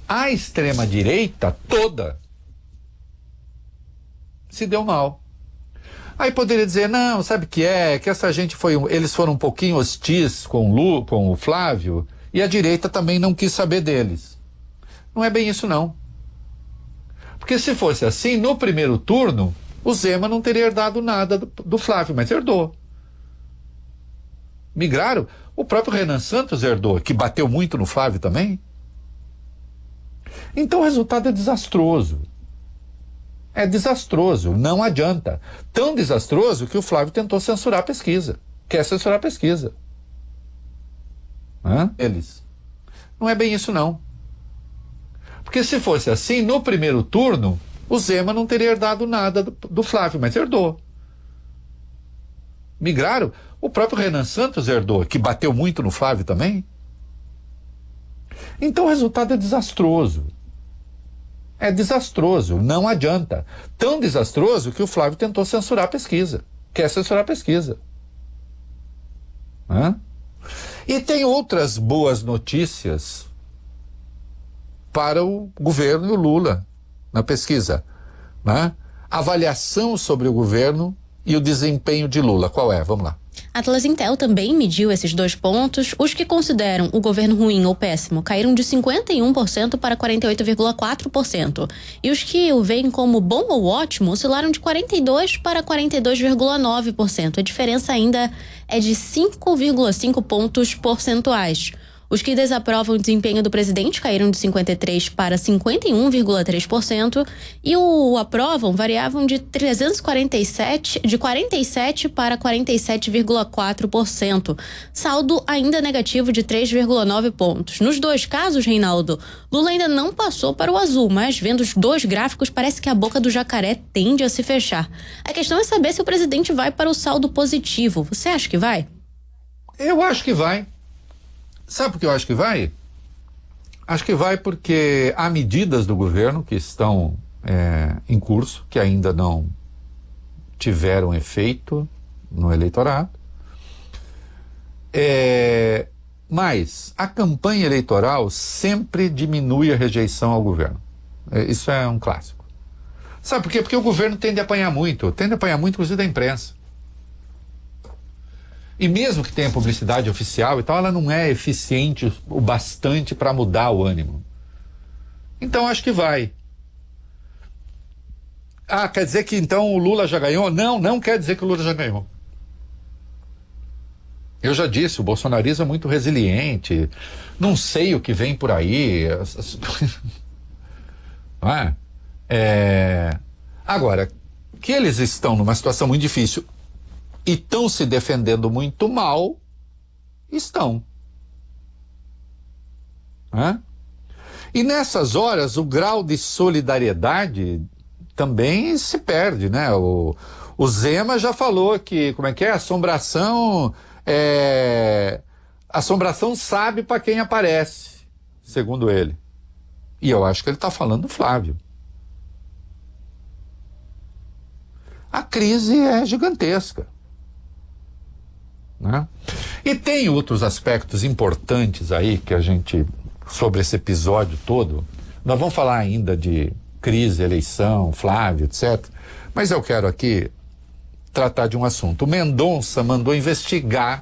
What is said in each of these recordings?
a extrema-direita toda se deu mal. Aí poderia dizer, não, sabe o que é? Que essa gente eles foram um pouquinho hostis com o Flávio, e a direita também não quis saber deles. Não é bem isso, não. Porque se fosse assim, no primeiro turno, o Zema não teria herdado nada do Flávio, mas herdou. Migraram. O próprio Renan Santos herdou, que bateu muito no Flávio também. Então o resultado é desastroso. É desastroso, não adianta. Tão desastroso que o Flávio tentou censurar a pesquisa. Quer censurar a pesquisa. Eles. Não é bem isso, não. Porque se fosse assim, no primeiro turno, o Zema não teria herdado nada do Flávio, mas herdou. Migraram. O próprio Renan Santos herdou, que bateu muito no Flávio também. Então o resultado é desastroso. É desastroso, não adianta. Tão desastroso que o Flávio tentou censurar a pesquisa. Quer censurar a pesquisa. E tem outras boas notícias para o governo e o Lula na pesquisa. Avaliação sobre o governo e o desempenho de Lula. Qual é? Vamos lá. A Atlas Intel também mediu esses 2 pontos. Os que consideram o governo ruim ou péssimo caíram de 51% para 48,4%. E os que o veem como bom ou ótimo oscilaram de 42% para 42,9%. A diferença ainda é de 5,5 pontos percentuais. Os que desaprovam o desempenho do presidente caíram de 53% para 51,3% e o aprovam variavam de 47% para 47,4%. Saldo ainda negativo de 3,9 pontos. Nos 2 casos, Reinaldo, Lula ainda não passou para o azul, mas vendo os 2 gráficos parece que a boca do jacaré tende a se fechar. A questão é saber se o presidente vai para o saldo positivo. Você acha que vai? Eu acho que vai. Sabe por que eu acho que vai? Acho que vai porque há medidas do governo que estão em curso, que ainda não tiveram efeito no eleitorado. Mas a campanha eleitoral sempre diminui a rejeição ao governo. Isso é um clássico. Sabe por quê? Porque o governo tende a apanhar muito inclusive da imprensa. E mesmo que tenha publicidade oficial e tal, ela não é eficiente o bastante para mudar o ânimo. Então acho que vai. Quer dizer que então o Lula já ganhou? Não quer dizer que o Lula já ganhou. Eu já disse, o bolsonarismo é muito resiliente, não sei o que vem por aí. Não é? Agora, que eles estão numa situação muito difícil e estão se defendendo muito mal, estão. E nessas horas o grau de solidariedade também se perde, né? O Zema já falou que, assombração sabe para quem aparece, segundo ele. E eu acho que ele está falando do Flávio. A crise é gigantesca. E tem outros aspectos importantes aí que a gente, sobre esse episódio todo, nós vamos falar ainda de crise, eleição, Flávio, etc. Mas eu quero aqui tratar de um assunto. O Mendonça mandou investigar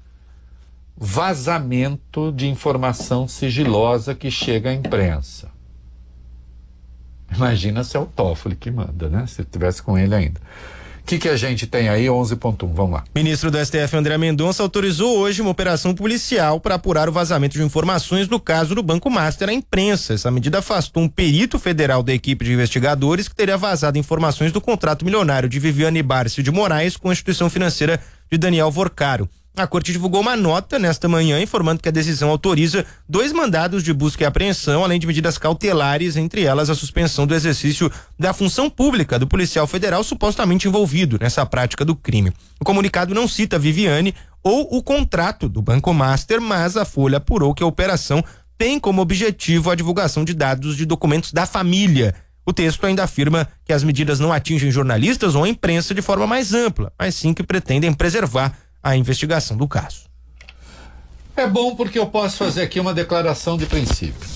vazamento de informação sigilosa que chega à imprensa. Imagina se é o Toffoli que manda, né? Se tivesse com ele ainda. O que a gente tem aí? 11.1, vamos lá. Ministro do STF, André Mendonça, autorizou hoje uma operação policial para apurar o vazamento de informações do caso do Banco Master à imprensa. Essa medida afastou um perito federal da equipe de investigadores que teria vazado informações do contrato milionário de Viviane Bárcio de Moraes com a instituição financeira de Daniel Vorcaro. A corte divulgou uma nota nesta manhã informando que a decisão autoriza 2 mandados de busca e apreensão, além de medidas cautelares, entre elas a suspensão do exercício da função pública do policial federal supostamente envolvido nessa prática do crime. O comunicado não cita Viviane ou o contrato do Banco Master, mas a Folha apurou que a operação tem como objetivo a divulgação de dados de documentos da família. O texto ainda afirma que as medidas não atingem jornalistas ou a imprensa de forma mais ampla, mas sim que pretendem preservar a investigação do caso. É bom porque eu posso fazer aqui uma declaração de princípio.